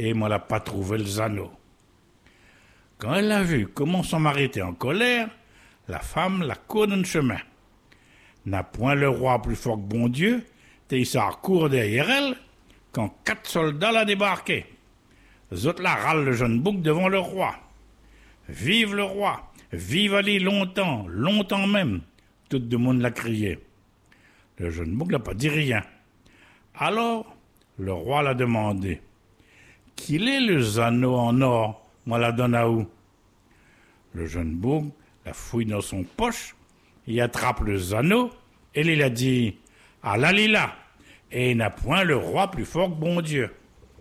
et moi l'a pas trouvé le zano. Quand elle a vu comment son mari était en colère, la femme la court d'un chemin. N'a point le roi plus fort que bon Dieu, t'es ça court derrière elle, quand 4 soldats l'a débarqué. Les autres là râlent le jeune bouc devant le roi. Vive le roi, vive Ali longtemps, longtemps même, tout le monde l'a crié. Le jeune bouc n'a pas dit rien. Alors, le roi l'a demandé. Qu'il est le anneau en or, moi la donne à où? Le jeune bouc la fouille dans son poche, il attrape le anneau, et il a dit, ah là, lila, et il n'a point le roi plus fort que bon Dieu.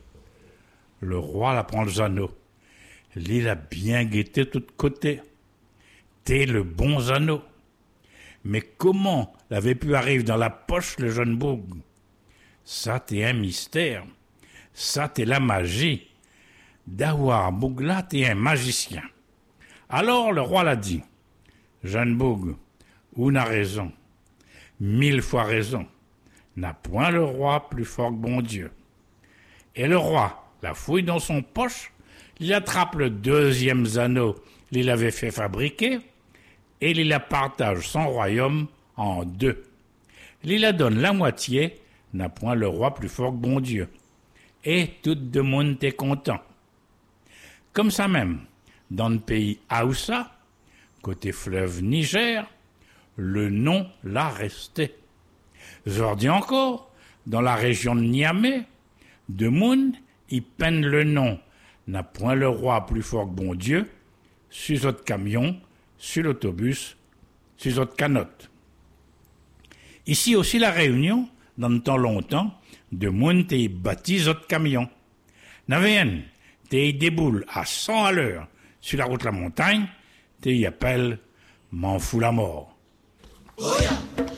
Le roi la prend le anneau. Il a bien guetté de tous côtés. T'es le bon anneau. Mais comment l'avait pu arriver dans la poche le jeune bouc? Ça, t'es un mystère. Ça, t'es la magie. D'avoir Bougla, t'es un magicien. Alors le roi l'a dit. Jeune Boug, on a raison. 1000 fois raison. N'a point le roi plus fort que bon Dieu. Et le roi la fouille dans son poche, il attrape le 2e anneau qu'il avait fait fabriquer, et il la partage son royaume en 2. Il la donne la moitié, n'a point le roi plus fort que bon Dieu. Et tout le monde est content. Comme ça même, dans le pays Haoussa, côté fleuve Niger, le nom l'a resté. Aujourd'hui encore, dans la région de Niamey, de monde, ils peignent le nom, n'a point le roi plus fort que bon Dieu, sur votre camion, sur l'autobus, sur votre canotte. Ici aussi la Réunion, dans le temps longtemps, de monde t'es baptise votre camion. N'avait un, t'es déboule à 100 à l'heure sur la route de la montagne, t'es y appelle m'en fous la mort. Oh yeah.